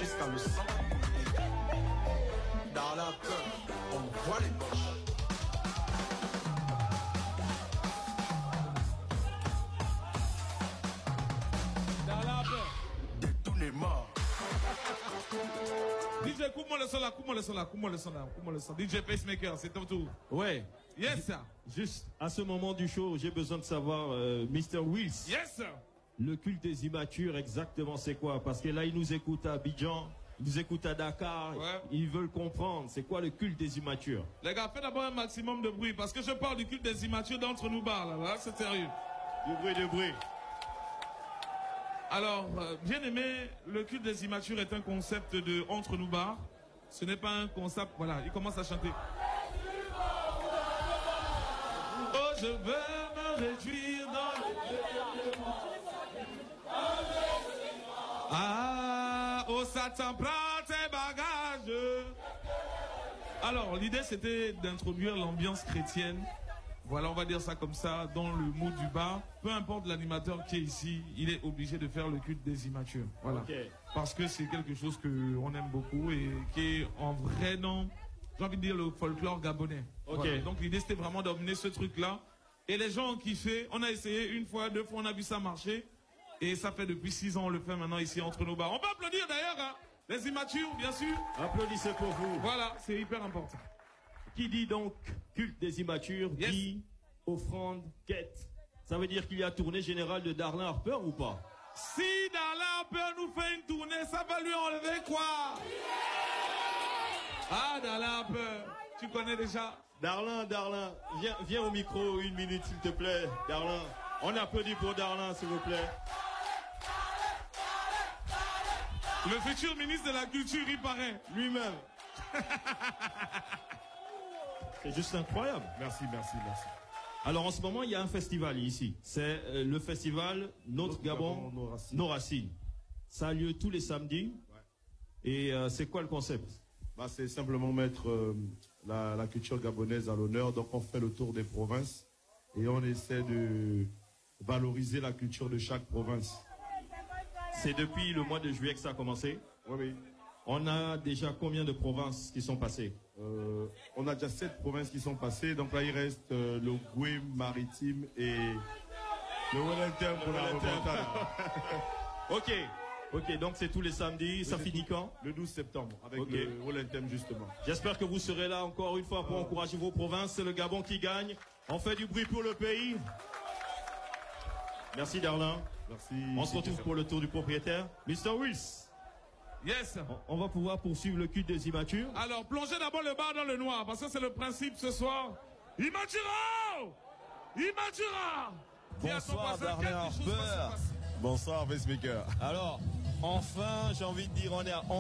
jusqu'à le sang. Dans la peur, on voit les poches. Dans la peur. Détourné mort. DJ, coupe-moi le son là, coupe-moi le son là, coupe-moi le son là, coupe-moi le son. DJ Pacemaker, c'est ton tour. Ouais. Yes, sir. Juste à ce moment du show, j'ai besoin de savoir, Mr. Wills. Yes, sir. Le culte des immatures, exactement c'est quoi? Parce que là, ils nous écoutent à Abidjan, ils nous écoutent à Dakar, ouais. Ils veulent comprendre. C'est quoi le culte des immatures? Les gars, faites d'abord un maximum de bruit, parce que je parle du culte des immatures d'entre nous bars, là, c'est sérieux. Du bruit. Alors, bien aimé, le culte des immatures est un concept de entre nous bars. Ce n'est pas un concept, voilà, il commence à chanter. Oh, je veux me réjouir dans le... Ah, oh Satan, prends tes bagages. Alors, l'idée c'était d'introduire l'ambiance chrétienne. Voilà, on va dire ça comme ça, dans le mood du bar. Peu importe l'animateur qui est ici, il est obligé de faire le culte des immatures. Voilà. Okay. Parce que c'est quelque chose qu'on aime beaucoup et qui est en vrai nom, j'ai envie de dire le folklore gabonais. Ok. Voilà. Donc l'idée c'était vraiment d'emmener ce truc-là. Et les gens ont kiffé. On a essayé une fois, deux fois, on a vu ça marcher. Et ça fait depuis 6 ans, on le fait maintenant ici entre nos bars. On peut applaudir d'ailleurs, hein. Les immatures, bien sûr. Applaudissez pour vous. Voilà, c'est hyper important. Qui dit donc culte des immatures, yes. dit offrande, quête. Ça veut dire qu'il y a tournée générale de Darlin Harper ou pas? Si Darlin Harper nous fait une tournée, ça va lui enlever quoi? Ah, Darlin Harper, tu connais déjà? Darlin, viens au micro 1 minute s'il te plaît. Darlin, on applaudit pour Darlin s'il vous plaît. Le futur ministre de la Culture, il paraît. Lui-même. C'est juste incroyable. Merci. Alors en ce moment, il y a un festival ici. C'est le festival Notre Gabon, Nos Racines. Ça a lieu tous les samedis. Ouais. Et c'est quoi le concept? C'est simplement mettre la culture gabonaise à l'honneur. Donc on fait le tour des provinces et on essaie de valoriser la culture de chaque province. C'est depuis le mois de juillet que ça a commencé? Oui. On a déjà combien de provinces qui sont passées? On a déjà 7 provinces qui sont passées. Donc là, il reste le Goué maritime et le Wellington pour la remontade. Ok, donc c'est tous les samedis. Ça finit quand? Le 12 septembre, avec le Wellington justement. J'espère que vous serez là encore une fois pour encourager vos provinces. C'est le Gabon qui gagne. On fait du bruit pour le pays. Merci Darlin. Merci. On se retrouve pour le tour du propriétaire. Mr. Wills. Yes. On va pouvoir poursuivre le culte des immatures. Alors, plongez d'abord le bar dans le noir, parce que c'est le principe ce soir. Immatura! Bonsoir Darlin Harper. Bonsoir Pacemaker. Alors, enfin, j'ai envie de dire, on est à